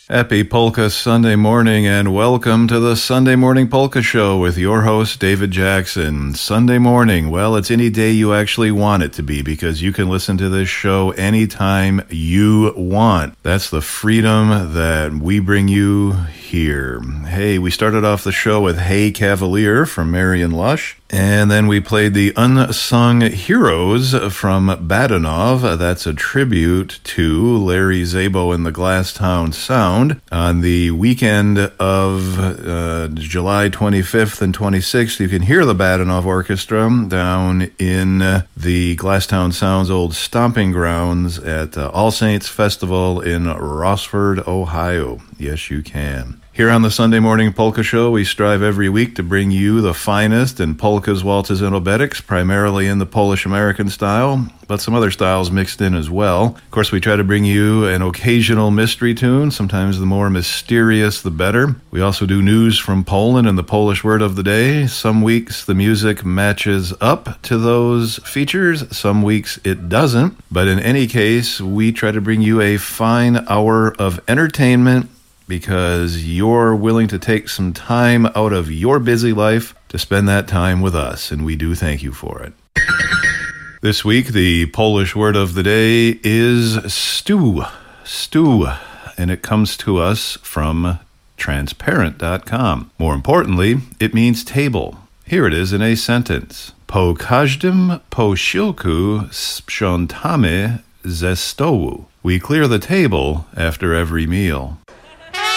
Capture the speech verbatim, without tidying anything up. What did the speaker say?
Happy Polka Sunday morning and welcome to the Sunday Morning Polka Show with your host, David Jackson. Sunday morning, well, it's any day you actually want it to be because you can listen to this show anytime you want. That's the freedom that we bring you here. Hey, we started off the show with Hey Cavalier from Marion Lush. And then we played the Unsung Heroes from Badenov. That's a tribute to Larry Szabo and the Glasstown Sound. On the weekend of uh, July twenty-fifth and twenty-sixth, you can hear the Badenov Orchestra down in uh, the Glasstown Sound's old stomping grounds at uh, All Saints Festival in Rossford, Ohio. Yes, you can. Here on the Sunday Morning Polka Show, we strive every week to bring you the finest in polkas, waltzes, and obetics, primarily in the Polish-American style, but some other styles mixed in as well. Of course, we try to bring you an occasional mystery tune. Sometimes the more mysterious, the better. We also do news from Poland and the Polish word of the day. Some weeks the music matches up to those features. Some weeks it doesn't. But in any case, we try to bring you a fine hour of entertainment because you're willing to take some time out of your busy life to spend that time with us, and we do thank you for it. This week, the Polish word of the day is stew, stew, and it comes to us from transparent dot com. More importantly, it means table. Here it is in a sentence. Po każdym posiłku sprzątamy ze stołu. We clear the table after every meal.